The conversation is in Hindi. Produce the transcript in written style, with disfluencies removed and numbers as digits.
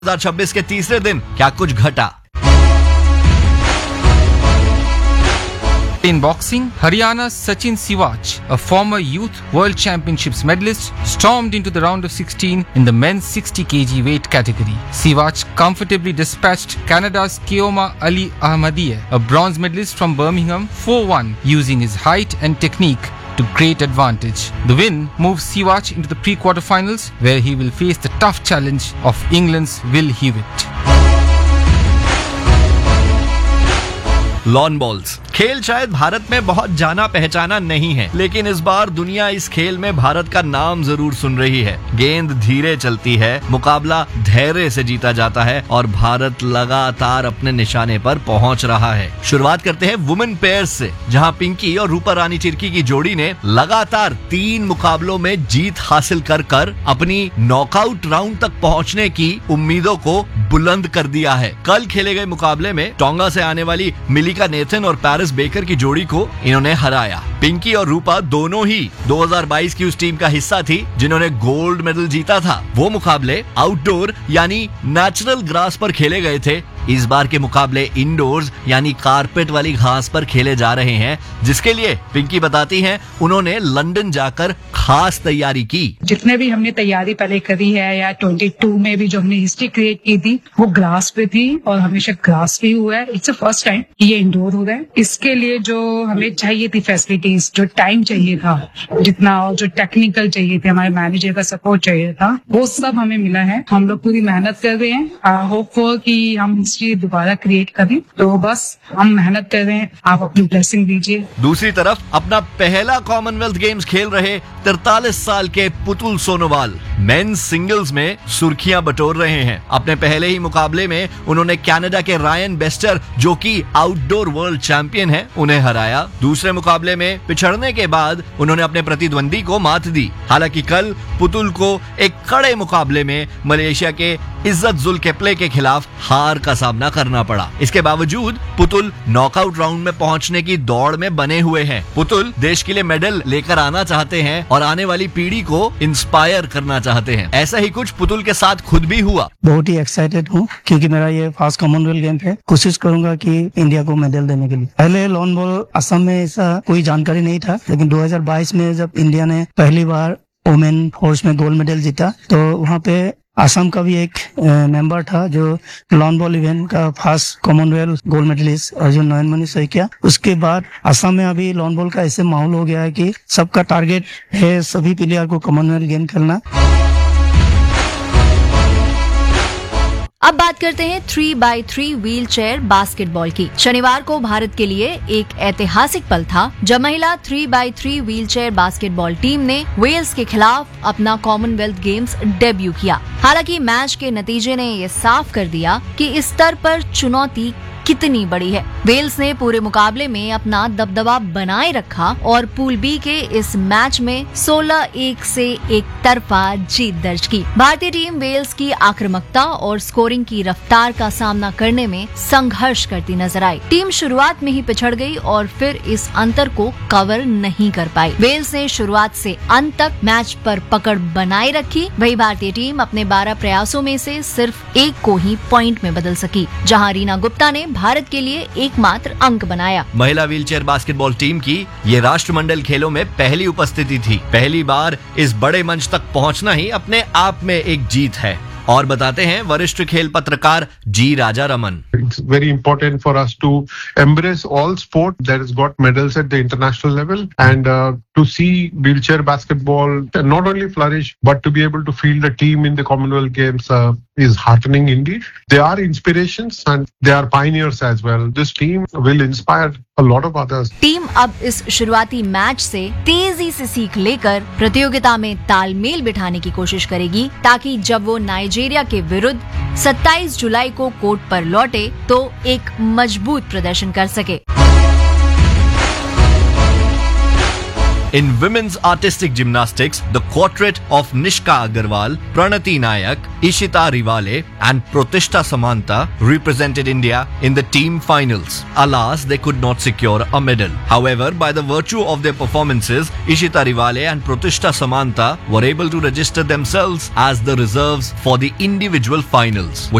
2026 के तीसरे दिन क्या कुछ घटा। In boxing, Haryana's Sachin Siwach, a former Youth World Championships medalist, stormed into the round of 16 in the men's 60 kg weight category. Siwach comfortably dispatched Canada's Keoma Ali Ahmadiyeh, a bronze medalist from Birmingham, 4-1, using his height and technique to great advantage. The win moves Siwach into the pre-quarterfinals, where he will face the tough challenge of England's Will Hewitt. Lawn balls खेल शायद भारत में बहुत जाना पहचाना नहीं है, लेकिन इस बार दुनिया इस खेल में भारत का नाम जरूर सुन रही है। गेंद धीरे चलती है, मुकाबला धैर्य से जीता जाता है और भारत लगातार अपने निशाने पर पहुंच रहा है। शुरुआत करते हैं वुमेन पेयर्स से, जहां पिंकी और रूपा रानी चिरकी की जोड़ी ने लगातार 3 मुकाबलों में जीत हासिल कर अपनी नॉकआउट राउंड तक पहुंचने की उम्मीदों को बुलंद कर दिया है। कल खेले गए मुकाबले में टोंगा से आने वाली मिलिका नेथन और पेरिस बेकर की जोड़ी को इन्होंने हराया। पिंकी और रूपा दोनों ही 2022 की उस टीम का हिस्सा थी जिन्होंने गोल्ड मेडल जीता था। वो मुकाबले आउटडोर यानी नेचुरल ग्रास पर खेले गए थे। इस बार के मुकाबले इंडोर्स यानी कारपेट वाली घास पर खेले जा रहे हैं, जिसके लिए पिंकी बताती हैं उन्होंने लंदन जाकर खास तैयारी की। जितने भी हमने तैयारी पहले करी है या 22 में भी जो हमने हिस्ट्री क्रिएट की थी वो ग्रास पे थी और हमेशा ग्रास पे हुआ है। इट्स फर्स्ट टाइम ये इंडोर हो रहा है। इसके लिए जो हमें चाहिए थी फैसिलिटीज, जो टाइम चाहिए था, जितना और जो टेक्निकल चाहिए थे, हमारे मैनेजर का सपोर्ट चाहिए था, वो सब हमें मिला है। हम लोग पूरी मेहनत कर रहे हैं। होपफुल कि हम हिस्ट्री दोबारा क्रिएट करें, तो बस हम मेहनत कर रहे हैं। आप अपनी ब्लेसिंग दीजिए। दूसरी तरफ अपना पहला कॉमनवेल्थ गेम्स खेल रहे 43 साल के पुतुल सोनोवाल मेंस सिंगल्स में सुर्खियां बटोर रहे हैं। अपने पहले ही मुकाबले में उन्होंने कनाडा के रायन बेस्टर, जो कि आउटडोर वर्ल्ड चैंपियन है, उन्हें हराया। दूसरे मुकाबले में पिछड़ने के बाद उन्होंने अपने प्रतिद्वंदी को मात दी। हालांकि कल पुतुल को एक कड़े मुकाबले में मलेशिया के इज्जत जुल केप्ले के खिलाफ हार का सामना करना पड़ा। इसके बावजूद पुतुल नॉकआउट राउंड में पहुंचने की दौड़ में बने हुए हैं। पुतुल देश के लिए मेडल लेकर आना चाहते हैं और आने वाली पीढ़ी को इंस्पायर करना चाहते हैं। ऐसा ही कुछ पुतुल के साथ खुद भी हुआ। बहुत ही एक्साइटेड हूँ क्योंकि मेरा ये फर्स्ट कॉमनवेल्थ गेम है। कोशिश करूंगा कि इंडिया को मेडल देने के लिए। पहले लॉन बॉल असम में ऐसा कोई जानकारी नहीं था, लेकिन 2022 में जब इंडिया ने पहली बार वुमेन फोर्स में गोल्ड मेडल जीता, तो वहाँ पे असम का भी एक मेंबर था जो लॉन बॉल इवेंट का first Commonwealth gold medallist Arjun नयनमणि Saikia. उसके बाद असम में अभी लॉन बॉल का ऐसे माहौल हो गया है कि सबका टारगेट है सभी प्लेयर को कॉमनवेल्थ गेम खेलना। अब बात करते हैं 3x3 व्हील चेयर बास्केटबॉल की। शनिवार को भारत के लिए एक ऐतिहासिक पल था जब महिला 3x3 wheel chair basketball team ने वेल्स के खिलाफ अपना कॉमनवेल्थ गेम्स डेब्यू किया। हालांकि मैच के नतीजे ने ये साफ कर दिया कि इस स्तर पर चुनौती कितनी बड़ी है। वेल्स ने पूरे मुकाबले में अपना दबदबा बनाए रखा और पूल बी के इस मैच में 16-1 से एक तरफा जीत दर्ज की। भारतीय टीम वेल्स की आक्रामकता और स्कोरिंग की रफ्तार का सामना करने में संघर्ष करती नजर आई। टीम शुरुआत में ही पिछड़ गई और फिर इस अंतर को कवर नहीं कर पाई। वेल्स ने शुरुआत से अंत तक मैच पर पकड़ बनाए रखी। वही भारतीय टीम अपने 12 प्रयासों में से सिर्फ एक को ही पॉइंट में बदल सकी, जहां रीना गुप्ता ने भारत के लिए एकमात्र अंक बनाया। महिला व्हीलचेयर बास्केटबॉल टीम की ये राष्ट्रमंडल खेलों में पहली उपस्थिति थी। पहली बार इस बड़े मंच तक पहुंचना ही अपने आप में एक जीत है। और बताते हैं वरिष्ठ खेल पत्रकार जी राजा Raman. It's very important for us to embrace all sport that has got medals at the international level and to see wheelchair basketball not only flourish but to be able to field a team in the Commonwealth Games is heartening indeed. They are inspirations and they are pioneers as well. This team will inspire a lot of others. Team अब इस शुरुआती मैच से तेजी से सीख लेकर प्रतियोगिता में तालमेल बिठाने की कोशिश करेगी, ताकि जब वो नाइजीरिया के विरुद्ध 27 जुलाई को कोर्ट पर लौटे तो एक मजबूत प्रदर्शन कर सके। In women's artistic gymnastics, the quartet of Nishka Agarwal, Pranati Nayak, Ishita Rivale and Protishta Samanta represented India in the team finals. Alas, they could not secure a medal. However, by the virtue of their performances, Ishita Rivale and Protishta Samanta were able to register themselves as the reserves for the individual finals.